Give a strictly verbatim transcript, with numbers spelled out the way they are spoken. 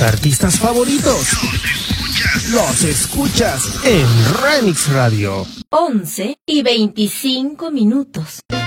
tus artistas favoritos los escuchas en Remix Radio. once y veinticinco minutos.